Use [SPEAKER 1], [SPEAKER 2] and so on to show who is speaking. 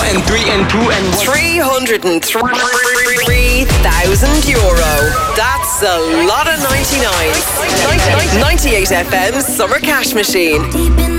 [SPEAKER 1] and 3 and 2 and
[SPEAKER 2] 303,000 euro. That's a lot of 99. 98 FM Summer Cash Machine.